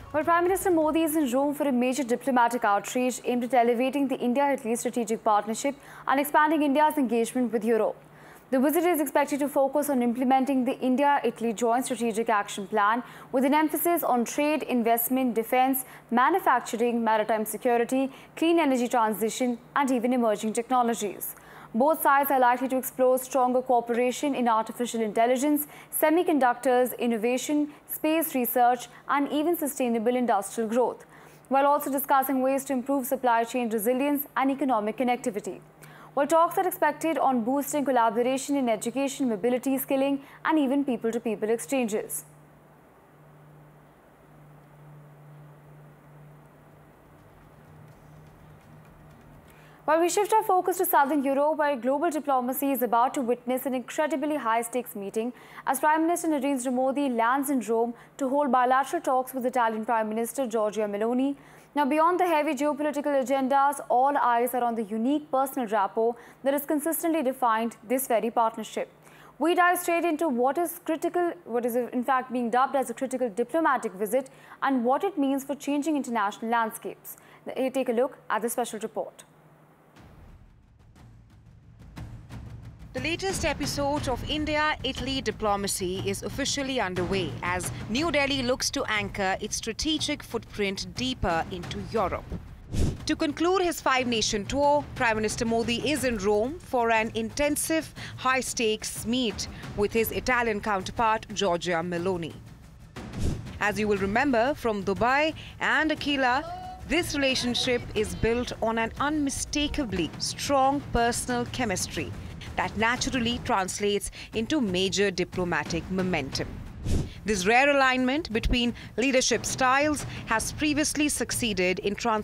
Well, Prime Minister Modi is in Rome for a major diplomatic outreach aimed at elevating the India-Italy strategic partnership and expanding India's engagement with Europe. The visit is expected to focus on implementing the India-Italy Joint Strategic Action Plan with an emphasis on trade, investment, defence, manufacturing, maritime security, clean energy transition and even emerging technologies. Both sides are likely to explore stronger cooperation in artificial intelligence, semiconductors, innovation, space research, and even sustainable industrial growth, while also discussing ways to improve supply chain resilience and economic connectivity. While talks are expected on boosting collaboration in education, mobility, skilling, and even people-to-people exchanges. While we shift our focus to Southern Europe, where global diplomacy is about to witness an incredibly high-stakes meeting as Prime Minister Narendra Modi lands in Rome to hold bilateral talks with Italian Prime Minister Giorgia Meloni. Now, beyond the heavy geopolitical agendas, all eyes are on the unique personal rapport that has consistently defined this very partnership. We dive straight into what is in fact being dubbed as a critical diplomatic visit and what it means for changing international landscapes. Take a look at the special report. The latest episode of India-Italy diplomacy is officially underway as New Delhi looks to anchor its strategic footprint deeper into Europe. To conclude his five-nation tour, Prime Minister Modi is in Rome for an intensive, high-stakes meet with his Italian counterpart, Giorgia Meloni. As you will remember from Dubai and Aquila, this relationship is built on an unmistakably strong personal chemistry that naturally translates into major diplomatic momentum. This rare alignment between leadership styles has previously succeeded in transforming